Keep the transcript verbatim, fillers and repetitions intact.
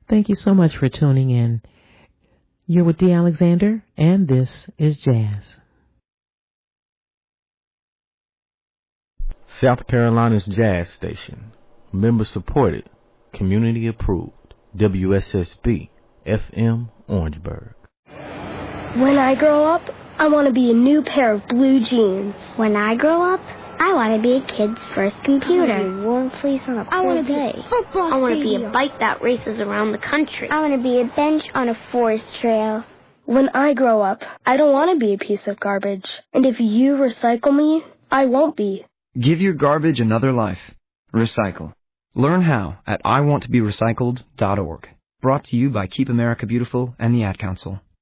Thank you so much for tuning in. You're with Dee Alexander, and this is Jazz. South Carolina's Jazz Station. Member supported. Community approved. W S S B F M Orangeburg. When I grow up, I want to be a new pair of blue jeans. When I grow up, I want to be a kid's first computer. I want to be a warm fleece on a I want to be day. a football I want to be stadium. a bike that races around the country. I want to be a bench on a forest trail. When I grow up, I don't want to be a piece of garbage. And if you recycle me, I won't be. Give your garbage another life. Recycle. Learn how at I want to be recycled dot org. Brought to you by Keep America Beautiful and the Ad Council.